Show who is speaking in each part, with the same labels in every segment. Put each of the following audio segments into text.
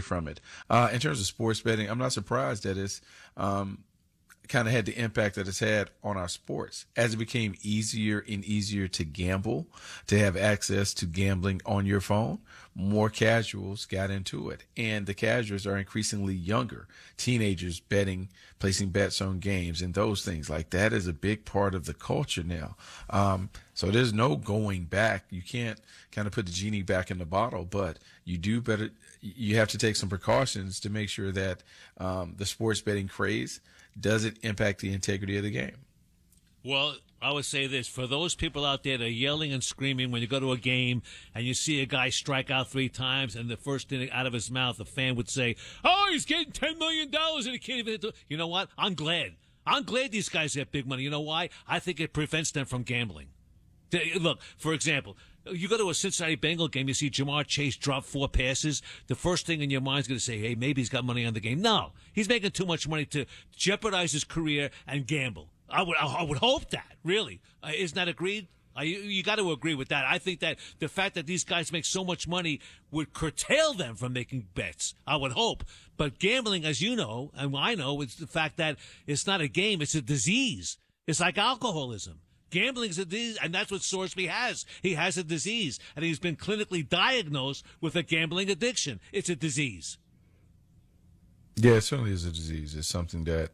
Speaker 1: from it. In terms of sports betting, I'm not surprised that it's kind of had the impact that it's had on our sports as it became easier and easier to gamble, to have access to gambling on your phone. More casuals got into it, and the casuals are increasingly younger, teenagers betting, placing bets on games and those things. Like that is a big part of the culture now. So there's no going back. You can't kind of put the genie back in the bottle, but you have to take some precautions to make sure that the sports betting craze doesn't impact the integrity of the game.
Speaker 2: Well, I would say this. For those people out there that are yelling and screaming when you go to a game and you see a guy strike out 3 times and the first thing out of his mouth, a fan would say, oh, he's getting $10 million and he can't even do it. You know what? I'm glad. I'm glad these guys get big money. You know why? I think it prevents them from gambling. Look, for example, you go to a Cincinnati Bengal game, you see Jamar Chase drop 4 passes. The first thing in your mind is going to say, hey, maybe he's got money on the game. No, he's making too much money to jeopardize his career and gamble. I would hope that, really. Isn't that agreed? You got to agree with that. I think that the fact that these guys make so much money would curtail them from making bets. I would hope. But gambling, as you know, and I know, it's the fact that it's not a game, it's a disease. It's like alcoholism. Gambling is a disease, and that's what Sorsby has. He has a disease, and he's been clinically diagnosed with a gambling addiction. It's a disease.
Speaker 1: Yeah, it certainly is a disease. It's something that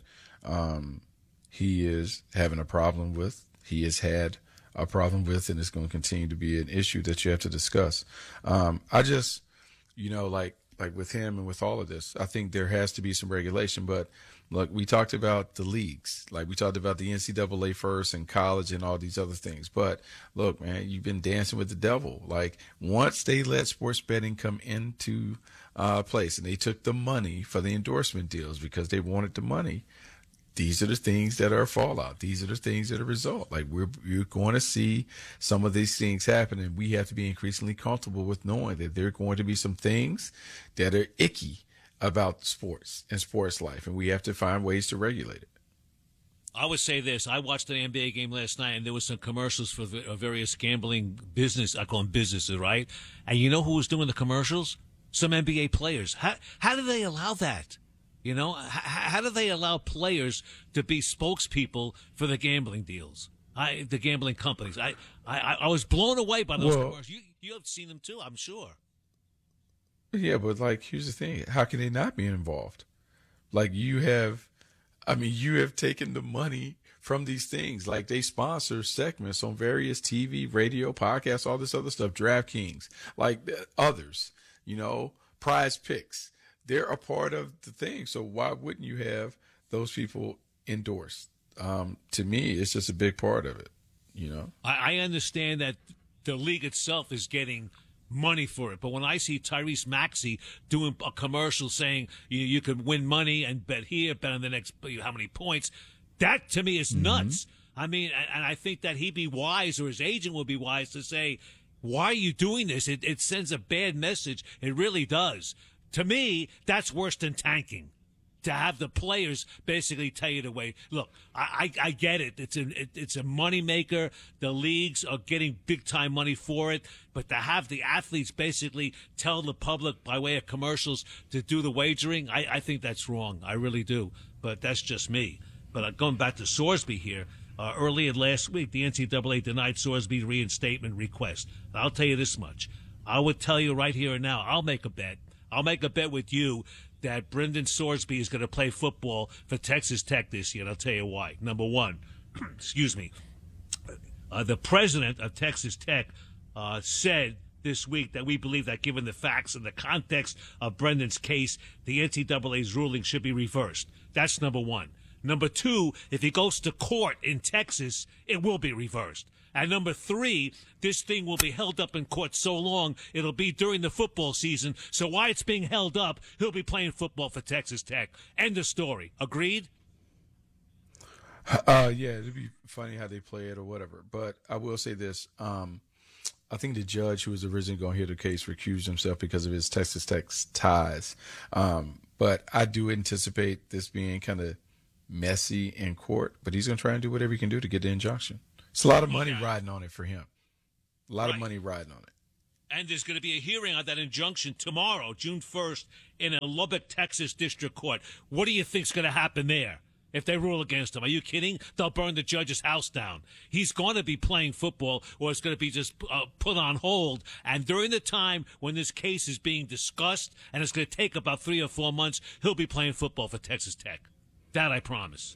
Speaker 1: he is having a problem with. He has had a problem with, and it's going to continue to be an issue that you have to discuss. I just, like with him and with all of this, I think there has to be some regulation. But look, we talked about the leagues, like we talked about the NCAA first and college and all these other things. But look, man, you've been dancing with the devil. Like once they let sports betting come into place and they took the money for the endorsement deals because they wanted the money, these are the things that are fallout. These are the things that are result. Like you're going to see some of these things happen, and we have to be increasingly comfortable with knowing that there are going to be some things that are icky about sports and sports life, and we have to find ways to regulate it.
Speaker 2: I would say this. I watched an NBA game last night, and there was some commercials for various gambling business. I call them businesses, right? And you know who was doing the commercials? Some NBA players. How do they allow that? How do they allow players to be spokespeople for the gambling deals? The gambling companies. I was blown away by those commercials. You have seen them too, I'm sure.
Speaker 1: Yeah, but here's the thing. How can they not be involved? You have taken the money from these things. Like they sponsor segments on various TV, radio, podcasts, all this other stuff, DraftKings, others, Prize Picks. They're a part of the thing. So why wouldn't you have those people endorsed? To me, it's just a big part of it,
Speaker 2: I understand that the league itself is getting money for it. But when I see Tyrese Maxey doing a commercial saying you can win money and bet here, bet on the next how many points, that to me is nuts. I mean, and I think that he'd be wise, or his agent would be wise, to say, why are you doing this? It sends a bad message. It really does. To me, that's worse than tanking. To have the players basically tell you to wait. Look, I get it. It's a money maker. The leagues are getting big time money for it. But to have the athletes basically tell the public by way of commercials to do the wagering, I think that's wrong. I really do. But that's just me. But going back to Sorsby here, earlier last week, the NCAA denied Sorsby's reinstatement request. I'll tell you this much. I would tell you right here and now, I'll make a bet. I'll make a bet with you that Brendan Sorsby is going to play football for Texas Tech this year, and I'll tell you why. Number one, excuse me, the president of Texas Tech said this week that we believe that given the facts and the context of Brendan's case, the NCAA's ruling should be reversed. That's number one. Number two, if he goes to court in Texas, it will be reversed. And number three, this thing will be held up in court so long, it'll be during the football season. So while it's being held up, he'll be playing football for Texas Tech. End of story. Agreed?
Speaker 1: Yeah, it'd be funny how they play it or whatever. But I will say this. I think the judge who was originally going to hear the case recused himself because of his Texas Tech ties. But I do anticipate this being kind of messy in court. But he's going to try and do whatever he can do to get the injunction. It's a lot of money riding on it for him. A lot of money riding on it.
Speaker 2: And there's going to be a hearing on that injunction tomorrow, June 1st, in a Lubbock, Texas district court. What do you think's going to happen there if they rule against him? Are you kidding? They'll burn the judge's house down. He's going to be playing football, or it's going to be just put on hold. And during the time when this case is being discussed, and it's going to take about 3 or 4 months, he'll be playing football for Texas Tech. That I promise.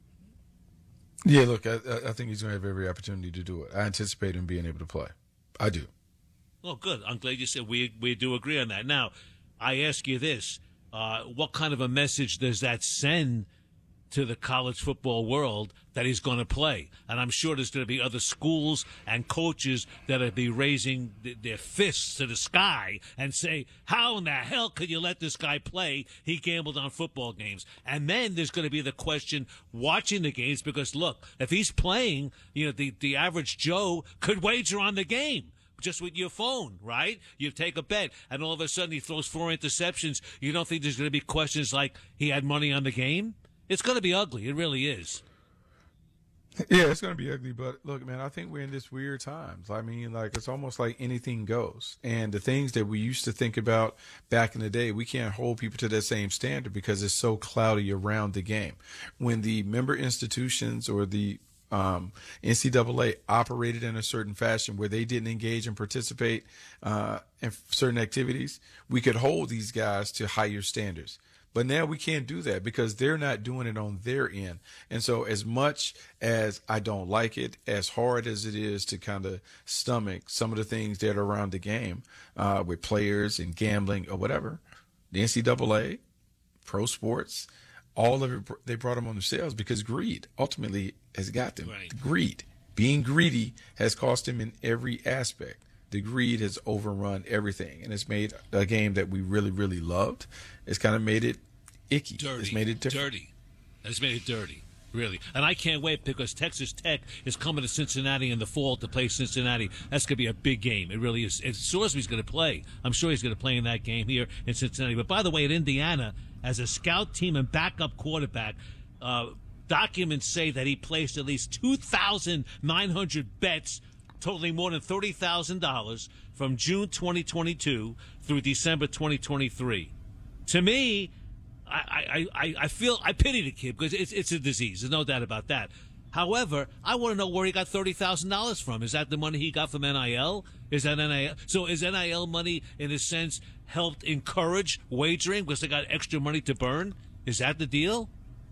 Speaker 1: Yeah, look, I think he's going to have every opportunity to do it. I anticipate him being able to play. I do.
Speaker 2: Well, good. I'm glad you said we do agree on that. Now, I ask you this. What kind of a message does that send to the college football world that he's going to play? And I'm sure there's going to be other schools and coaches that will be raising their fists to the sky and say, how in the hell could you let this guy play? He gambled on football games. And then there's going to be the question watching the games, because, look, if he's playing, the average Joe could wager on the game. Just with your phone, right? You take a bet, and all of a sudden he throws 4 interceptions. You don't think there's going to be questions like he had money on the game? It's going to be ugly. It really is.
Speaker 1: Yeah, it's going to be ugly. But look, man, I think we're in this weird times. I mean, like, it's almost like anything goes. And the things that we used to think about back in the day, we can't hold people to that same standard because it's so cloudy around the game. When the member institutions or the NCAA operated in a certain fashion where they didn't engage and participate in certain activities, we could hold these guys to higher standards. But now we can't do that because they're not doing it on their end. And so as much as I don't like it, as hard as it is to kind of stomach some of the things that are around the game with players and gambling or whatever, the NCAA, pro sports, all of it, they brought them on themselves because greed ultimately has got them.
Speaker 2: Right.
Speaker 1: Greed. Being greedy has cost them in every aspect. The greed has overrun everything, and it's made a game that we really, really loved. It's kind of made it icky.
Speaker 2: Dirty.
Speaker 1: It's made it different.
Speaker 2: Dirty. It's made it dirty, really. And I can't wait because Texas Tech is coming to Cincinnati in the fall to play Cincinnati. That's going to be a big game. It really is. Sorsby's going to play. I'm sure he's going to play in that game here in Cincinnati. But by the way, at Indiana, as a scout team and backup quarterback, documents say that he placed at least 2,900 bets totaling more than $30,000 from June 2022 through December 2023. To me, I feel I pity the kid because it's a disease. There's no doubt about that. However, I want to know where he got $30,000 from. Is that the money he got from NIL? Is that NIL? So is NIL money, in a sense, helped encourage wagering because they got extra money to burn? Is that the deal?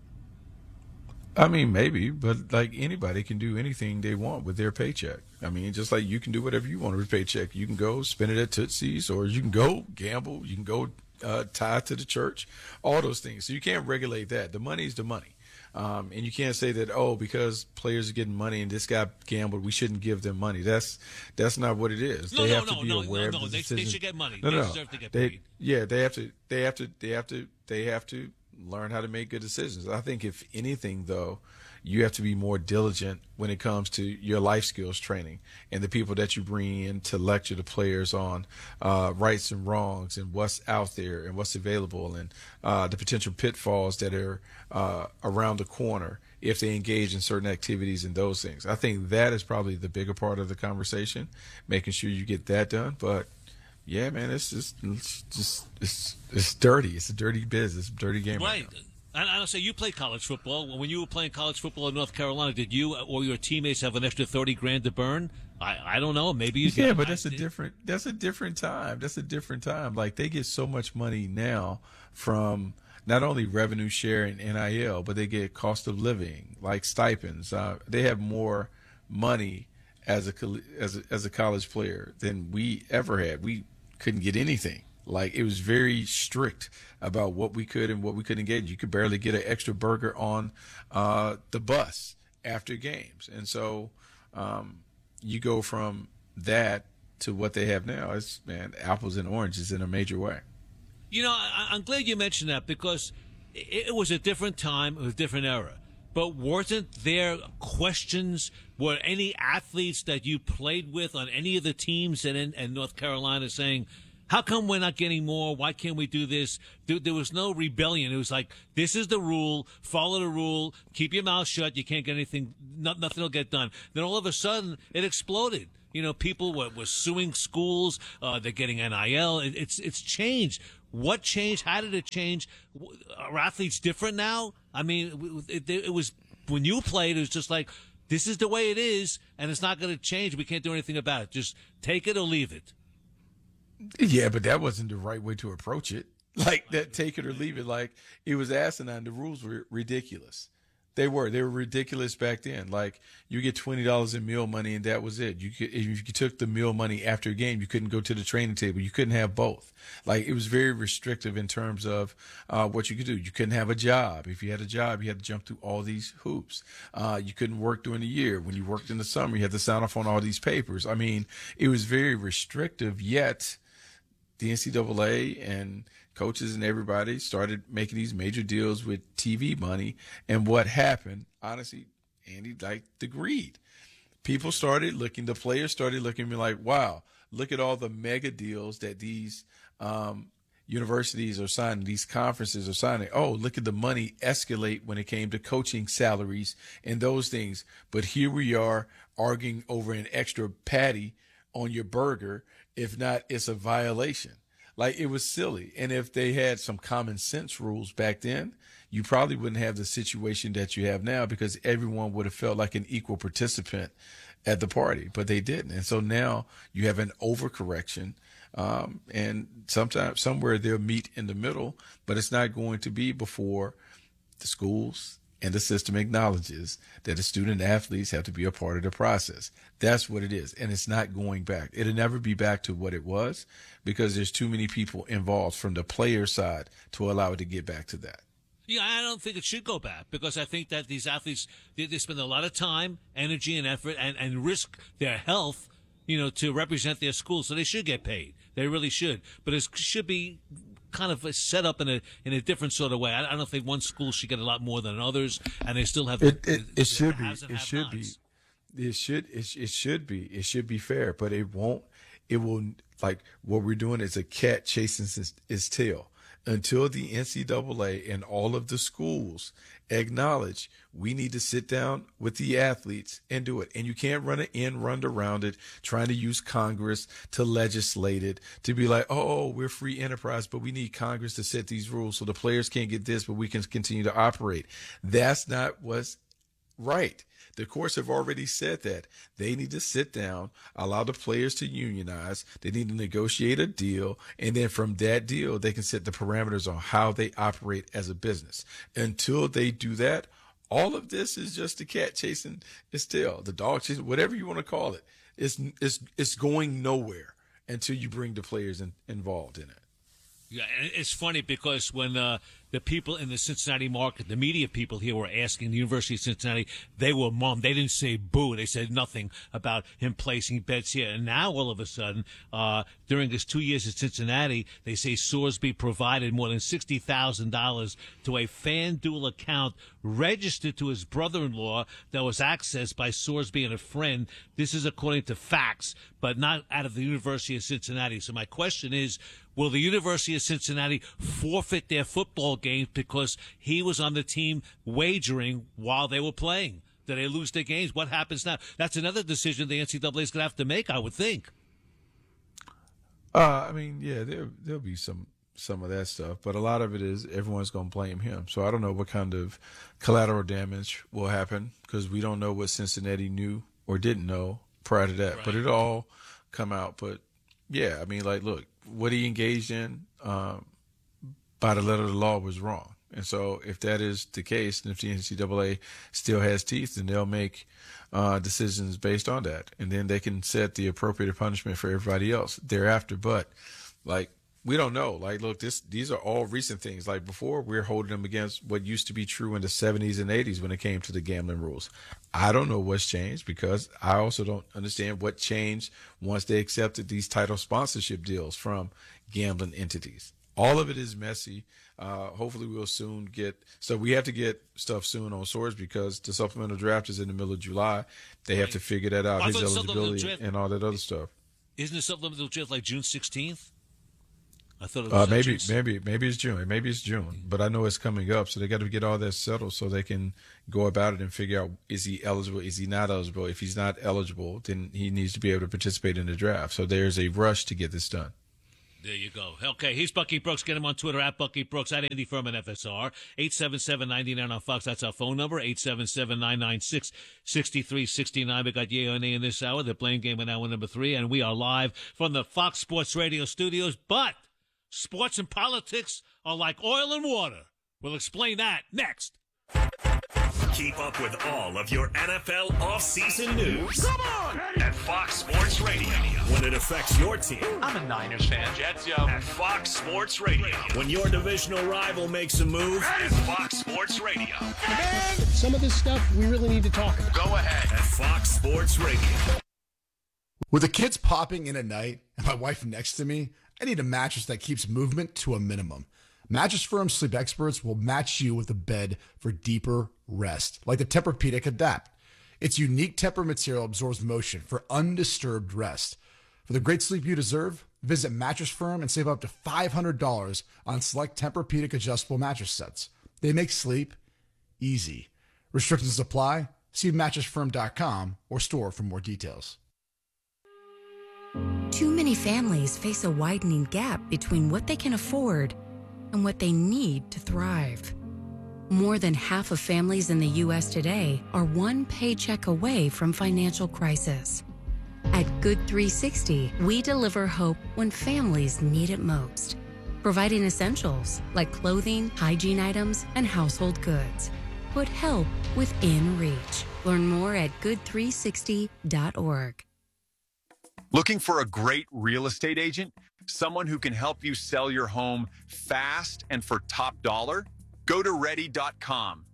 Speaker 1: I mean, maybe, but like anybody can do anything they want with their paycheck. I mean, just like you can do whatever you want with your paycheck. You can go spend it at Tootsie's, or you can go gamble. You can go tie to the church, all those things. So you can't regulate that. The money's the money. And you can't say that, because players are getting money and this guy gambled, we shouldn't give them money. That's not what it is. They have to be aware of the decision.
Speaker 2: They should get money.
Speaker 1: They
Speaker 2: deserve to get paid.
Speaker 1: Yeah, they have to learn how to make good decisions. I think if anything, though, you have to be more diligent when it comes to your life skills training and the people that you bring in to lecture the players on rights and wrongs and what's out there and what's available and the potential pitfalls that are around the corner if they engage in certain activities and those things. I think that is probably the bigger part of the conversation, making sure you get that done. But yeah, man, it's dirty. It's a dirty business, dirty game.
Speaker 2: Right. And I'll say you played college football. When you were playing college football in North Carolina, did you or your teammates have an extra $30,000 to burn? I don't know. Maybe you.
Speaker 1: Yeah, but that's a different time. That's a different time. Like, they get so much money now from not only revenue share and NIL, but they get cost of living, like stipends. They have more money as a college player than we ever had. We couldn't get anything. Like, it was very strict about what we could and what we couldn't get. You could barely get an extra burger on the bus after games. And so you go from that to what they have now. It's, man, apples and oranges in a major way.
Speaker 2: You know, I'm glad you mentioned that because it was a different time, it was a different era. But wasn't there questions? Were any athletes that you played with on any of the teams in North Carolina saying, how come we're not getting more? Why can't we do this? There was no rebellion. It was like, this is the rule. Follow the rule. Keep your mouth shut. You can't get anything. Nothing will get done. Then all of a sudden, it exploded. People were suing schools. They're getting NIL. It's changed. What changed? How did it change? Are athletes different now? I mean, it was when you played. It was just like, this is the way it is, and it's not going to change. We can't do anything about it. Just take it or leave it.
Speaker 1: Yeah, but that wasn't the right way to approach it. Like that, take it or leave it. Like it was asinine. The rules were ridiculous. They were ridiculous back then. Like you get $20 in meal money and that was it. If you took the meal money after a game, you couldn't go to the training table. You couldn't have both. Like it was very restrictive in terms of what you could do. You couldn't have a job. If you had a job, you had to jump through all these hoops. You couldn't work during the year. When you worked in the summer, you had to sign off on all these papers. I mean, it was very restrictive. Yet the NCAA and coaches and everybody started making these major deals with TV money. And what happened, honestly, Andy, like the greed. People started looking, the players started looking at me like, wow, look at all the mega deals that these universities are signing, these conferences are signing. Oh, look at the money escalate when it came to coaching salaries and those things. But here we are arguing over an extra patty on your burger. If not, it's a violation. Like it was silly. And if they had some common sense rules back then, you probably wouldn't have the situation that you have now because everyone would have felt like an equal participant at the party, but they didn't. And so now you have an overcorrection. And sometimes somewhere they'll meet in the middle, but it's not going to be before the schools and the system acknowledges that the student athletes have to be a part of the process. That's what it is. And it's not going back. It'll never be back to what it was because there's too many people involved from the player side to allow it to get back to that.
Speaker 2: Yeah, I don't think it should go back because I think that these athletes, they spend a lot of time, energy, and effort and risk their health, to represent their school. So they should get paid. They really should. But it should be kind of set up in a different sort of way. I don't know if one school should get a lot more than others, and they still have.
Speaker 1: It should be. It should be. It should be fair, but it won't. It will. Like what we're doing is a cat chasing its tail until the NCAA and all of the schools acknowledge we need to sit down with the athletes and do it. And you can't run an end run around it, trying to use Congress to legislate it, to be like, oh, we're free enterprise, but we need Congress to set these rules so the players can't get this, but we can continue to operate. That's not what's right. The courts have already said that they need to sit down, allow the players to unionize. They need to negotiate a deal. And then from that deal, they can set the parameters on how they operate as a business. Until they do that, all of this is just the cat chasing its tail, the dog chasing, whatever you want to call it. It's going nowhere until you bring the players involved in it.
Speaker 2: Yeah, and it's funny because when the people in the Cincinnati market, the media people here were asking the University of Cincinnati, they were mum. They didn't say boo. They said nothing about him placing bets here. And now all of a sudden, during his 2 years at Cincinnati, they say Sorsby provided more than $60,000 to a FanDuel account registered to his brother-in-law that was accessed by Sorsby and a friend. This is according to facts, but not out of the University of Cincinnati. So my question is, will the University of Cincinnati forfeit their football games because he was on the team wagering while they were playing? Do they lose their games? What happens now? That's another decision the NCAA is going to have to make, I would think.
Speaker 1: I mean, yeah, there'll be some of that stuff, but a lot of it is everyone's going to blame him. So I don't know what kind of collateral damage will happen because we don't know what Cincinnati knew or didn't know prior to that, but it'll all come out. But yeah, I mean, like, look, what he engaged in by the letter of the law was wrong. And so if that is the case, and if the NCAA still has teeth, then they'll make decisions based on that. And then they can set the appropriate punishment for everybody else thereafter. But, like, we don't know. Like, look, these are all recent things. Like, before, we're holding them against what used to be true in the 70s and 80s when it came to the gambling rules. I don't know what's changed because I also don't understand what changed once they accepted these title sponsorship deals from gambling entities. All of it is messy. Hopefully we'll soon get – so we have to get stuff soon on Source because the supplemental draft is in the middle of July. They have to figure that out, his eligibility and all that other stuff.
Speaker 2: Isn't the supplemental draft like June 16th? I thought it was
Speaker 1: maybe it's June. Maybe it's June, but I know it's coming up, so they got to get all that settled so they can go about it and figure out, is he eligible? Is he not eligible? If he's not eligible, then he needs to be able to participate in the draft. So there's a rush to get this done.
Speaker 2: There you go. Okay, he's Bucky Brooks. Get him on Twitter at Bucky Brooks, at Andy Furman FSR. 877-99 on Fox. That's our phone number. 877-996-6369. We got Yay or Nay in this hour. The Blame Game in hour number 3. And we are live from the Fox Sports Radio studios. But sports and politics are like oil and water. We'll explain that next.
Speaker 3: Keep up with all of your NFL offseason news. Come on! At Fox Sports Radio. When it affects your team.
Speaker 4: I'm a Niners fan. Jets, yo.
Speaker 3: At Fox Sports Radio. When your divisional rival makes a move. At Fox Sports Radio.
Speaker 5: Man, some of this stuff we really need to talk about.
Speaker 3: Go ahead. At Fox Sports Radio.
Speaker 6: With the kids popping in at night and my wife next to me, I need a mattress that keeps movement to a minimum. Mattress Firm sleep experts will match you with a bed for deeper rest, like the Tempur-Pedic Adapt. Its unique Tempur material absorbs motion for undisturbed rest. For the great sleep you deserve, visit Mattress Firm and save up to $500 on select Tempur-Pedic adjustable mattress sets. They make sleep easy. Restrictions apply. See mattressfirm.com or store for more details.
Speaker 7: Too many families face a widening gap between what they can afford and what they need to thrive. More than half of families in the U.S. today are one paycheck away from financial crisis. At Good 360, we deliver hope when families need it most, providing essentials like clothing, hygiene items, and household goods. Put help within reach. Learn more at good360.org.
Speaker 8: Looking for a great real estate agent? Someone who can help you sell your home fast and for top dollar? Go to ready.com,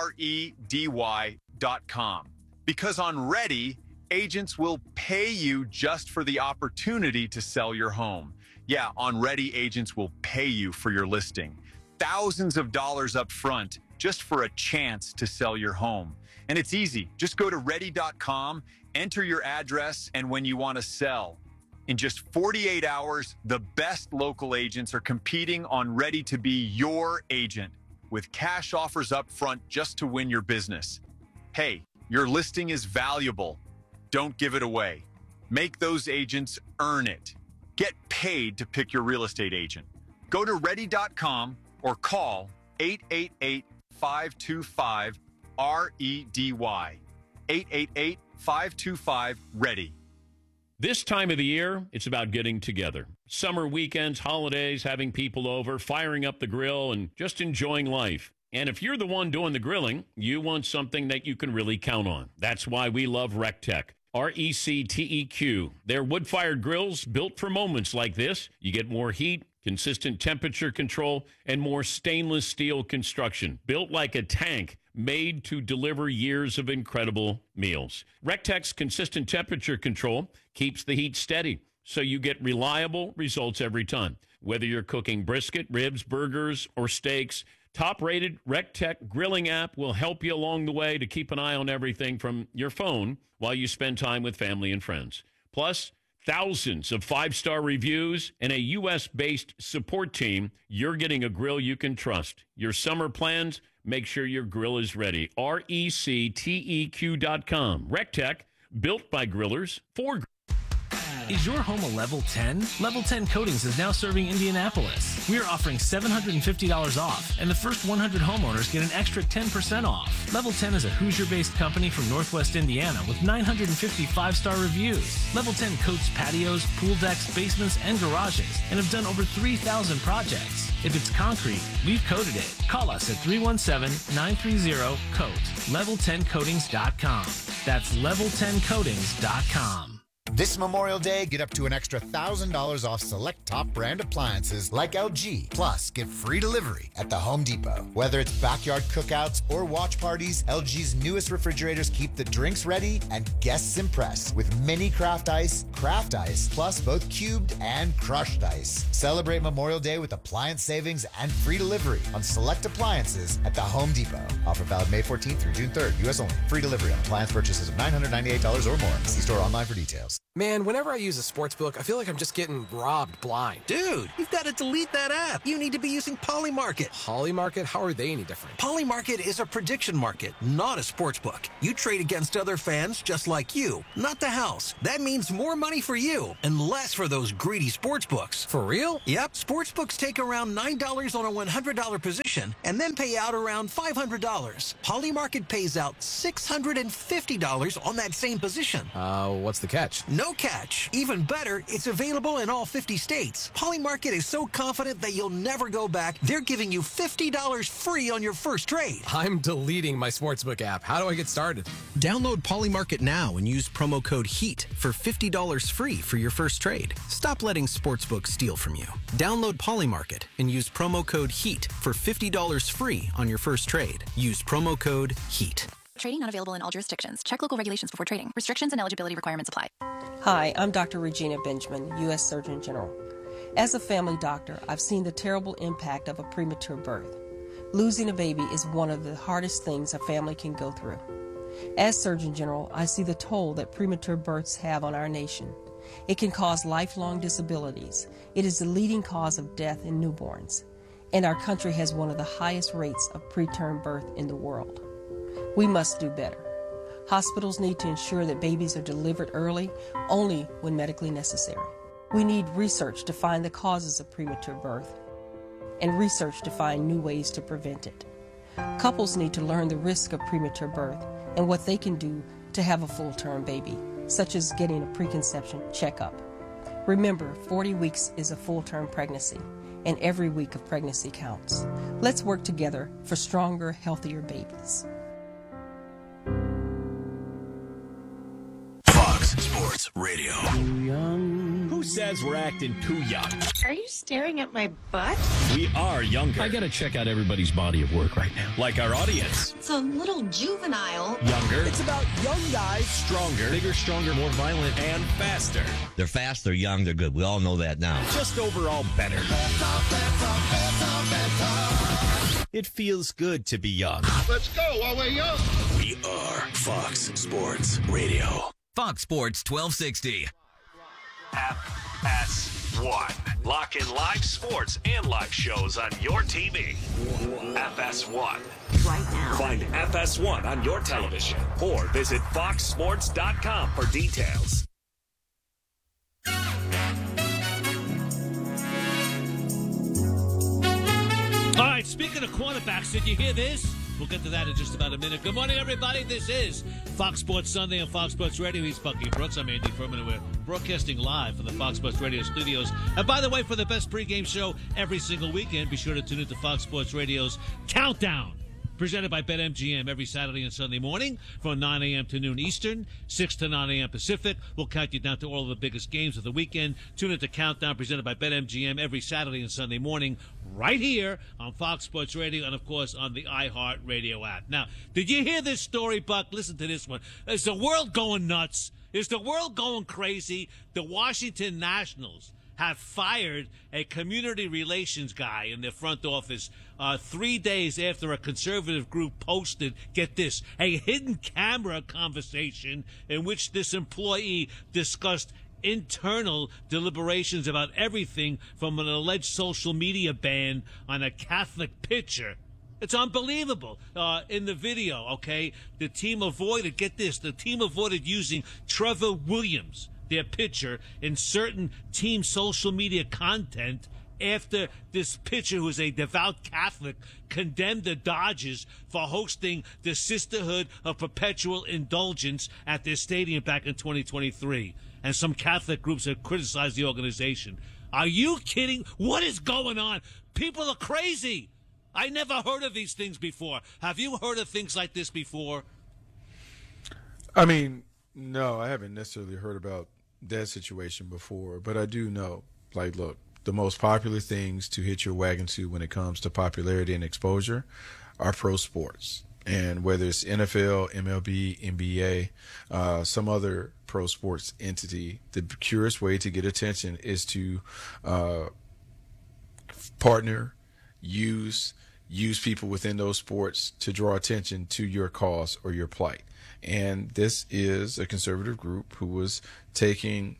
Speaker 8: REDY.com. Because on Ready, agents will pay you just for the opportunity to sell your home. Yeah, on Ready, agents will pay you for your listing. Thousands of dollars up front just for a chance to sell your home. And it's easy. Just go to ready.com, enter your address, and when you want to sell. In just 48 hours, the best local agents are competing on Ready to be your agent with cash offers up front just to win your business. Hey, your listing is valuable. Don't give it away. Make those agents earn it. Get paid to pick your real estate agent. Go to ready.com or call 888-525-REDY. 888-525-READY.
Speaker 9: This time of the year, it's about getting together. Summer weekends, holidays, having people over, firing up the grill, and just enjoying life. And if you're the one doing the grilling, you want something that you can really count on. That's why we love RecTech. RECTEQ. They're wood-fired grills built for moments like this. You get more heat, consistent temperature control, and more stainless steel construction. Built like a tank, made to deliver years of incredible meals. RecTech's consistent temperature control keeps the heat steady, so you get reliable results every time. Whether you're cooking brisket, ribs, burgers, or steaks, top-rated RecTech grilling app will help you along the way to keep an eye on everything from your phone while you spend time with family and friends. Plus, thousands of five-star reviews and a U.S.-based support team. You're getting a grill you can trust. Your summer plans, make sure your grill is ready. RECTEQ.com. RecTech, built by grillers for grillers.
Speaker 10: Is your home a Level 10? Level 10 Coatings is now serving Indianapolis. We are offering $750 off, and the first 100 homeowners get an extra 10% off. Level 10 is a Hoosier-based company from Northwest Indiana with 950 five-star reviews. Level 10 coats patios, pool decks, basements, and garages, and have done over 3,000 projects. If it's concrete, we've coated it. Call us at 317-930-COAT. Level10coatings.com. That's Level10coatings.com.
Speaker 11: This Memorial Day, get up to an extra $1,000 off select top brand appliances like LG. Plus, get free delivery at the Home Depot. Whether it's backyard cookouts or watch parties, LG's newest refrigerators keep the drinks ready and guests impressed with mini craft ice, plus both cubed and crushed ice. Celebrate Memorial Day with appliance savings and free delivery on select appliances at the Home Depot. Offer valid May 14th through June 3rd, U.S. only. Free delivery on appliance purchases of $998 or more. See store online for details.
Speaker 12: Man, whenever I use a sportsbook, I feel like I'm just getting robbed blind.
Speaker 13: Dude, you've got to delete that app. You need to be using Polymarket.
Speaker 12: Polymarket? How are they any different?
Speaker 13: Polymarket is a prediction market, not a sportsbook. You trade against other fans just like you, not the house. That means more money for you and less for those greedy sportsbooks.
Speaker 12: For real?
Speaker 13: Yep. Sportsbooks take around $9 on a $100 position and then pay out around $500. Polymarket pays out $650 on that same position.
Speaker 12: What's the catch?
Speaker 13: No catch. Even better, it's available in all 50 states. Polymarket is so confident that you'll never go back, they're giving you $50 free on your first trade.
Speaker 12: I'm deleting my sportsbook app. How do I get started?
Speaker 13: Download Polymarket now and use promo code HEAT for $50 free for your first trade. Stop letting sportsbooks steal from you. Download Polymarket and use promo code HEAT for $50 free on your first trade. Use promo code HEAT.
Speaker 14: Trading not available in all jurisdictions. Check local regulations before trading. Restrictions and eligibility requirements apply.
Speaker 15: Hi, I'm Dr. Regina Benjamin, U.S. Surgeon General. As a family doctor, I've seen the terrible impact of a premature birth. Losing a baby is one of the hardest things a family can go through. As Surgeon General, I see the toll that premature births have on our nation. It can cause lifelong disabilities. It is the leading cause of death in newborns. And our country has one of the highest rates of preterm birth in the world. We must do better. Hospitals need to ensure that babies are delivered early, only when medically necessary. We need research to find the causes of premature birth and research to find new ways to prevent it. Couples need to learn the risk of premature birth and what they can do to have a full-term baby, such as getting a preconception checkup. Remember, 40 weeks is a full-term pregnancy, and every week of pregnancy counts. Let's work together for stronger, healthier babies.
Speaker 3: Fox Sports Radio.
Speaker 9: Who says we're acting too young?
Speaker 16: Are you staring at my butt?
Speaker 9: We are younger. I gotta check out everybody's body of work right now. Like our audience.
Speaker 16: It's a little juvenile.
Speaker 9: Younger.
Speaker 17: It's about young guys.
Speaker 9: Stronger. Bigger, stronger, more violent, and faster.
Speaker 18: They're fast, they're young, they're good. We all know that now.
Speaker 9: Just overall better. It feels good to be young.
Speaker 5: Let's go while we're young.
Speaker 3: We are Fox Sports Radio.
Speaker 19: Fox Sports 1260.
Speaker 3: FS1. Lock in live sports and live shows on your TV. FS1.
Speaker 16: Right now.
Speaker 3: Find FS1 on your television or visit foxsports.com for details.
Speaker 2: All right, speaking of quarterbacks, did you hear this? We'll get to that in just about a minute. Good morning, everybody. This is Fox Sports Sunday on Fox Sports Radio. He's Bucky Brooks. I'm Andy Furman, and we're broadcasting live from the Fox Sports Radio studios. And by the way, for the best pregame show every single weekend, be sure to tune into Fox Sports Radio's Countdown, presented by BetMGM every Saturday and Sunday morning from 9 a.m. to noon Eastern, 6 to 9 a.m. Pacific. We'll count you down to all of the biggest games of the weekend. Tune into Countdown, presented by BetMGM every Saturday and Sunday morning right here on Fox Sports Radio and, of course, on the iHeartRadio app. Now, did you hear this story, Buck? Listen to this one. Is the world going nuts? Is the world going crazy? The Washington Nationals have fired a community relations guy in their front office 3 days after a conservative group posted, get this, a hidden camera conversation in which this employee discussed internal deliberations about everything from an alleged social media ban on a Catholic pitcher. It's unbelievable. In the video, okay, the team avoided, get this, the team avoided using Trevor Williams, their pitcher, in certain team social media content after this pitcher, who is a devout Catholic, condemned the Dodgers for hosting the Sisterhood of Perpetual Indulgence at their stadium back in 2023. And some Catholic groups have criticized the organization. Are you kidding? What is going on? People are crazy. I never heard of these things before. Have you heard of things like this before?
Speaker 1: I mean, no, I haven't necessarily heard about that situation before, but I do know, like, look, the most popular things to hit your wagon to when it comes to popularity and exposure are pro sports. And whether it's NFL, MLB, NBA, some other pro sports entity, the purest way to get attention is to partner, use use people within those sports to draw attention to your cause or your plight. And this is a conservative group who was taking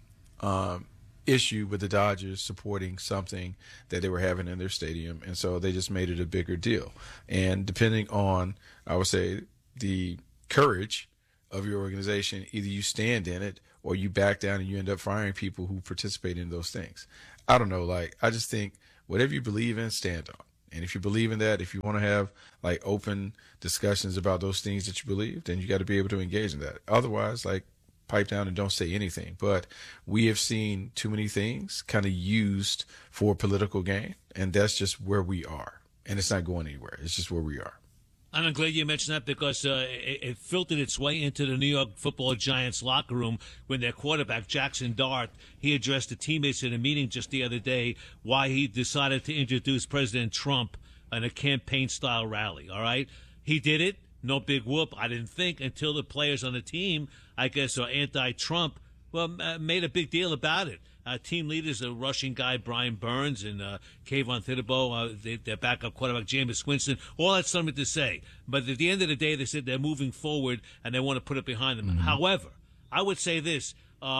Speaker 1: issue with the Dodgers supporting something that they were having in their stadium. And so they just made it a bigger deal. And depending on, I would say, the courage of your organization, either you stand in it or you back down and you end up firing people who participate in those things. I don't know. Like, I just think whatever you believe in, stand on. And if you believe in that, if you want to have like open discussions about those things that you believe, then you got to be able to engage in that. Otherwise, like, pipe down and don't say anything. But we have seen too many things kind of used for political gain, and that's just where we are. And it's not going anywhere. It's just where we are.
Speaker 2: And I'm glad you mentioned that because it filtered its way into the New York Football Giants locker room when their quarterback, Jackson Dart, he addressed the teammates in a meeting just the other day why he decided to introduce President Trump in a campaign-style rally, all right? He did it. No big whoop, I didn't think, until the players on the team, I guess, are anti-Trump, made a big deal about it. Team leaders, the Russian guy, Brian Burns, and Kayvon Thibodeau, their backup quarterback, Jameis Winston, all had something to say. But at the end of the day, they said they're moving forward and they want to put it behind them. Mm-hmm. However, I would say this,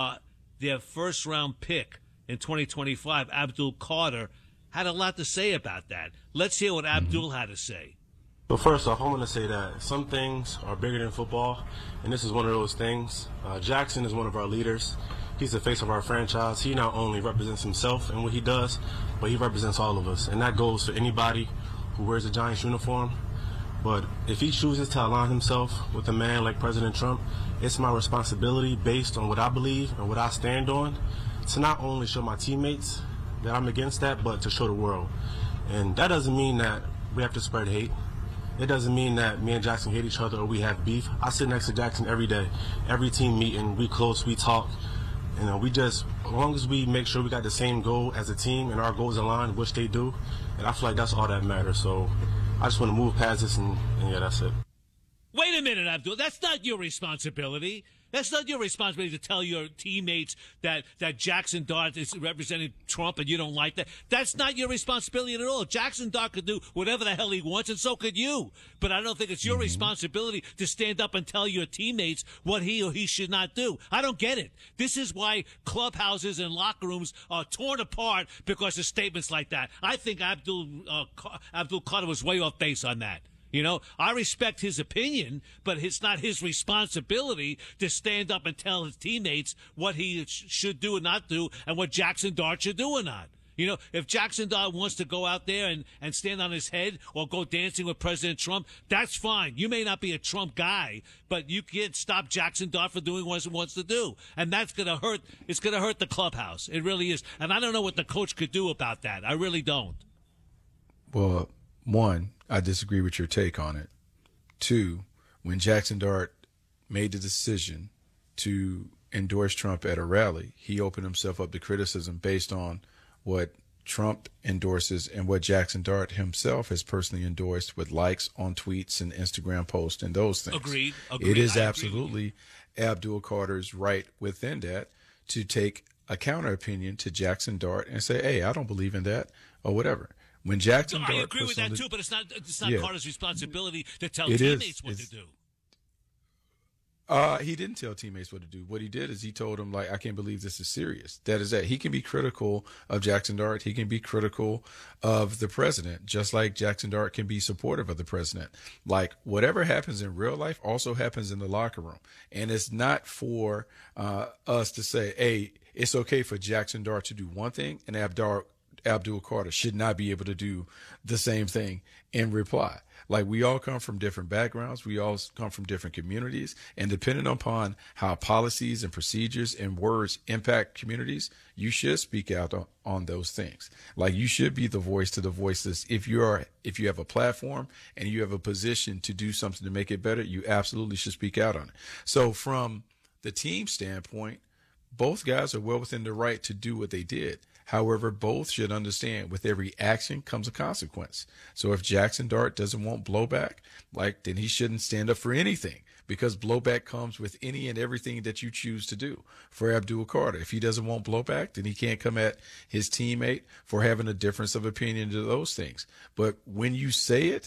Speaker 2: their first-round pick in 2025, Abdul Carter, had a lot to say about that. Let's hear what Abdul had to say.
Speaker 17: But first off, I want to say that some things are bigger than football, and this is one of those things. Jackson is one of our leaders. He's the face of our franchise. He not only represents himself and what he does, but he represents all of us. And that goes for anybody who wears a Giants uniform. But if he chooses to align himself with a man like President Trump, it's my responsibility, based on what I believe and what I stand on, to not only show my teammates that I'm against that, but to show the world. And that doesn't mean that we have to spread hate. It doesn't mean that me and Jackson hate each other or we have beef. I sit next to Jackson every day. Every team meeting, we close, we talk. We just, as long as we make sure we got the same goal as a team and our goals align, which they do, and I feel like that's all that matters. So I just want to move past this, and yeah, that's it.
Speaker 2: Wait a minute, Abdul. That's not your responsibility. That's not your responsibility to tell your teammates that Jackson Dart is representing Trump and you don't like that. That's not your responsibility at all. Jackson Dart could do whatever the hell he wants, and so could you. But I don't think it's your responsibility to stand up and tell your teammates what he or he should not do. I don't get it. This is why clubhouses and locker rooms are torn apart because of statements like that. I think Abdul Carter was way off base on that. You know, I respect his opinion, but it's not his responsibility to stand up and tell his teammates what he should do and not do and what Jackson Dart should do or not. You know, if Jackson Dart wants to go out there and stand on his head or go dancing with President Trump, that's fine. You may not be a Trump guy, but you can't stop Jackson Dart for doing what he wants to do. And that's going to hurt. It's going to hurt the clubhouse. It really is. And I don't know what the coach could do about that. I really don't.
Speaker 1: Well, one, I disagree with your take on it. Two, when Jackson Dart made the decision to endorse Trump at a rally, he opened himself up to criticism based on what Trump endorses and what Jackson Dart himself has personally endorsed with likes on tweets and Instagram posts and those things.
Speaker 2: Agreed.
Speaker 1: It is absolutely Abdul Carter's right within that to take a counter opinion to Jackson Dart and say, hey, I don't believe in that or whatever. When Jackson Dart,
Speaker 2: I agree with that too, but it's not Carter's responsibility to tell teammates what to do.
Speaker 1: He didn't tell teammates what to do. What he did is he told them, like, I can't believe this is serious. That is that. He can be critical of Jackson Dart. He can be critical of the president, just like Jackson Dart can be supportive of the president. Like, whatever happens in real life also happens in the locker room. And it's not for us to say, hey, it's okay for Jackson Dart to do one thing and Abdul Carter should not be able to do the same thing in reply. Like, we all come from different backgrounds. We all come from different communities. And depending upon how policies and procedures and words impact communities, you should speak out on those things. Like, you should be the voice to the voiceless. If you have a platform and you have a position to do something to make it better, you absolutely should speak out on it. So from the team standpoint, both guys are well within the right to do what they did. However, both should understand with every action comes a consequence. So if Jackson Dart doesn't want blowback, then he shouldn't stand up for anything because blowback comes with any and everything that you choose to do. For Abdul Carter, if he doesn't want blowback, then he can't come at his teammate for having a difference of opinion to those things. But when you say it,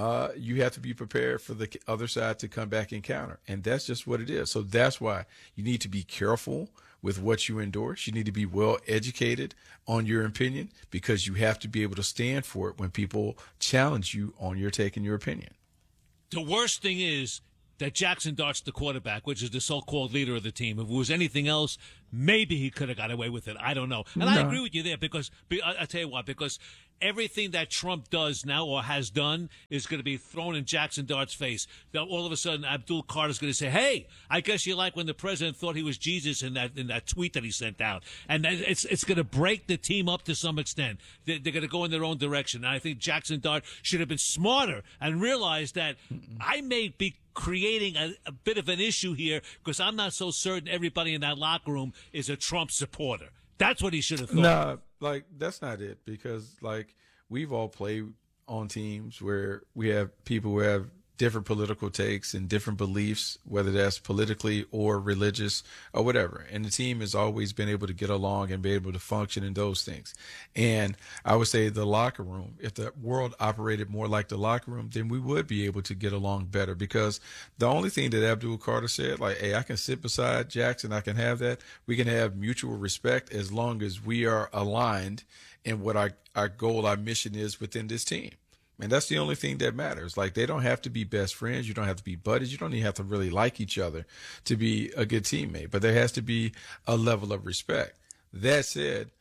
Speaker 1: you have to be prepared for the other side to come back and counter. And that's just what it is. So that's why you need to be careful with what you endorse. You need to be well educated on your opinion, because you have to be able to stand for it when people challenge you on your take and your opinion.
Speaker 2: The worst thing is that Jackson Dart's the quarterback, which is the so-called leader of the team. If it was anything else, maybe he could have got away with it. I don't know. And I agree with you there, because I'll tell you what, because everything that Trump does now or has done is going to be thrown in Jackson Dart's face. Now, all of a sudden, Abdul Carter's going to say, hey, I guess you like when the president thought he was Jesus in that tweet that he sent out. And it's going to break the team up to some extent. They're going to go in their own direction. And I think Jackson Dart should have been smarter and realized that I may be creating a bit of an issue here because I'm not so certain everybody in that locker room is a Trump supporter. That's what he should have thought.
Speaker 1: No, like, that's not it, because, like, we've all played on teams where we have people who have different political takes and different beliefs, whether that's politically or religious or whatever. And the team has always been able to get along and be able to function in those things. And I would say the locker room, if the world operated more like the locker room, then we would be able to get along better, because the only thing that Abdul Carter said, like, hey, I can sit beside Jackson, I can have that. We can have mutual respect as long as we are aligned in what our goal, our mission is within this team. And that's the only thing that matters. Like, they don't have to be best friends. You don't have to be buddies. You don't even have to really like each other to be a good teammate. But there has to be a level of respect. That said,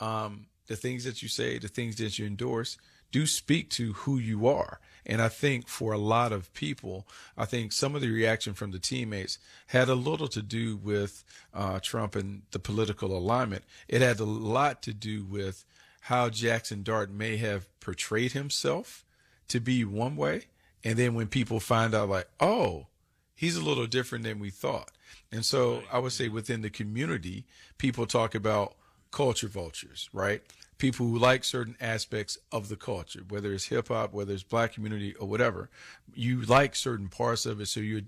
Speaker 1: the things that you say, the things that you endorse, do speak to who you are. And I think for a lot of people, I think some of the reaction from the teammates had a little to do with Trump and the political alignment. It had a lot to do with how Jackson Dart may have portrayed himself to be one way. And then when people find out, like, oh, he's a little different than we thought. And so I would say within the community, people talk about culture vultures, right? People who like certain aspects of the culture, whether it's hip hop, whether it's black community or whatever. You like certain parts of it, so you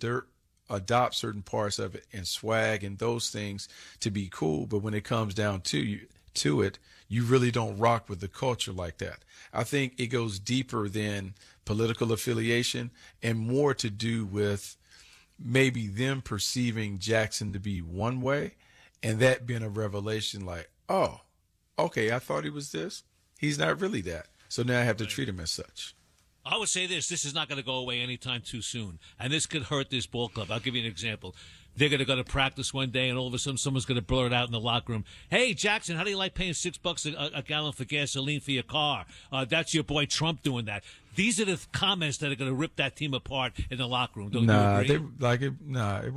Speaker 1: adopt certain parts of it and swag and those things to be cool. But when it comes down to it, you really don't rock with the culture like that. I think it goes deeper than political affiliation and more to do with maybe them perceiving Jackson to be one way, and that being a revelation, like, oh, okay, I thought he was this. He's not really that. So now I have to treat him as such.
Speaker 2: I would say this is not going to go away anytime too soon. And this could hurt this ball club. I'll give you an example. They're going to go to practice one day, and all of a sudden someone's going to blurt out in the locker room, hey, Jackson, how do you like paying $6 a gallon for gasoline for your car? That's your boy Trump doing that. These are the comments that are going to rip that team apart in the locker room. Don't you agree?
Speaker 1: It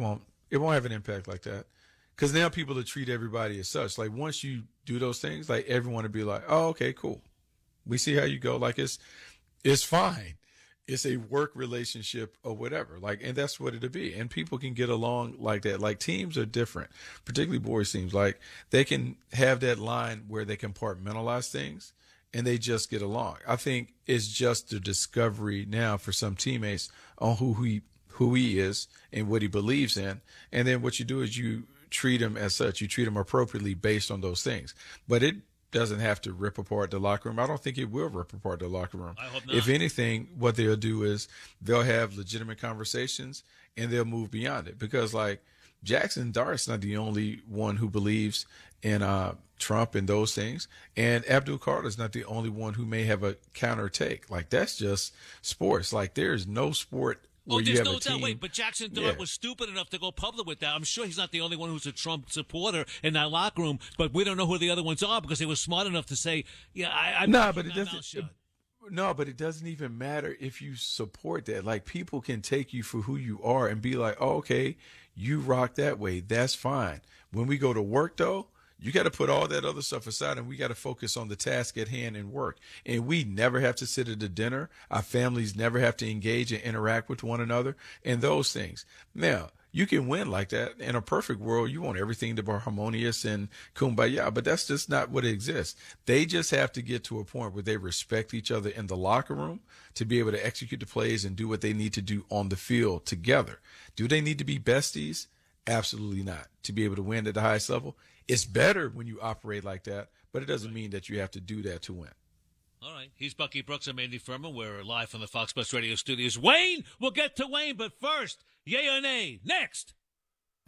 Speaker 1: won't have an impact like that. Because now people will treat everybody as such. Like, once you do those things, like, everyone will be like, oh, okay, cool. We see how you go. Like, it's fine. It's a work relationship or whatever. Like, and that's what it'll be. And people can get along like that. Like, teams are different, particularly boys teams. Like, they can have that line where they compartmentalize things and they just get along. I think it's just the discovery now for some teammates on who he is and what he believes in. And then what you do is you treat him as such. You treat him appropriately based on those things. But it doesn't have to rip apart the locker room. I don't think it will rip apart the locker room.
Speaker 2: I hope not.
Speaker 1: If anything, what they'll do is they'll have legitimate conversations and they'll move beyond it. Because, like, Jackson Dart's not the only one who believes in Trump and those things. And Abdul Carter's not the only one who may have a counter take. Like, that's just sports. Like, there's no sport where you have a team.
Speaker 2: Wait, but Jackson Dart was stupid enough to go public with that. I'm sure he's not the only one who's a Trump supporter in that locker room, but we don't know who the other ones are because they were smart enough to say, yeah,
Speaker 1: but it doesn't even matter if you support that. Like, people can take you for who you are and be like, oh, okay, you rock that way. That's fine. When we go to work, though, you got to put all that other stuff aside, and we got to focus on the task at hand and work. And we never have to sit at a dinner. Our families never have to engage and interact with one another and those things. Now, You can win like that. In a perfect world, you want everything to be harmonious and kumbaya, but that's just not what exists. They just have to get to a point where they respect each other in the locker room to be able to execute the plays and do what they need to do on the field together. Do they need to be besties? Absolutely not. To be able to win at the highest level, it's better when you operate like that, but it doesn't mean that you have to do that to win.
Speaker 2: All right. He's Bucky Brooks. I'm Andy Furman. We're live from the Fox Sports Radio studios. Wayne, we'll get to Wayne, but first, yay or nay? Next.